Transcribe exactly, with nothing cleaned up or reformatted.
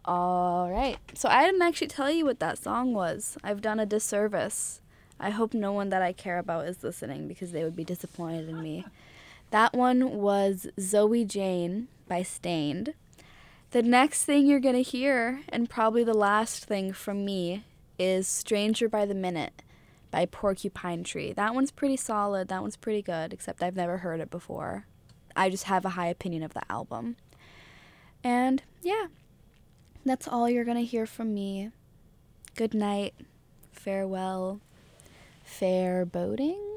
All right. So I didn't actually tell you what that song was. I've done a disservice. I hope no one that I care about is listening because they would be disappointed in me. That one was Zoe Jane by Stained. The next thing you're going to hear, and probably the last thing from me, is Stranger by the Minute by Porcupine Tree. That one's pretty solid. That one's pretty good, except I've never heard it before. I just have a high opinion of the album. And yeah, that's all you're going to hear from me. Good night. Farewell. Fair boating.